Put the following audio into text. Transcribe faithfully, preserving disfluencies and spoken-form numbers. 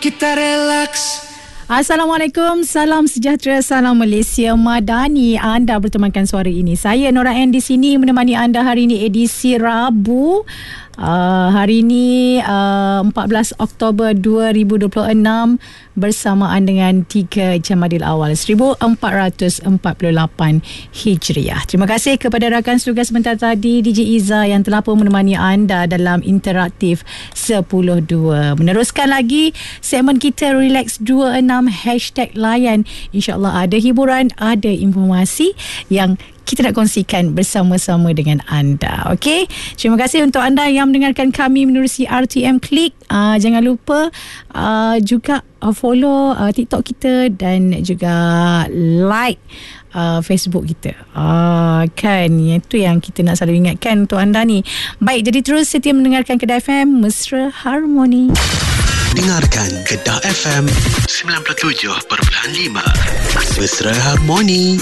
kita relax. Assalamualaikum, salam sejahtera, salam Malaysia Madani. Anda bertemankan suara ini. Saya Nora N di sini menemani anda hari ini edisi Rabu. Uh, hari ini uh, empat belas Oktober dua ribu dua puluh enam bersamaan dengan tiga Jamadil Awal seribu empat ratus empat puluh lapan Hijriah. Terima kasih kepada rakan setugas sebentar tadi D J Iza yang telah pun menemani anda dalam interaktif sepuluh dua. Meneruskan lagi segmen kita Relax dua puluh enam hashtag layan. InsyaAllah ada hiburan, ada informasi yang kita nak kongsikan bersama-sama dengan anda. Okey, terima kasih untuk anda yang mendengarkan kami menerusi R T M Click. Uh, jangan lupa uh, juga uh, follow uh, TikTok kita dan juga like uh, Facebook kita. Uh, kan, itu yang kita nak selalu ingatkan untuk anda ni. Baik, jadi terus setia mendengarkan Kedah F M Mesra Harmoni. Dengarkan Kedah F M sembilan puluh tujuh perpuluhan lima Mesra Harmoni.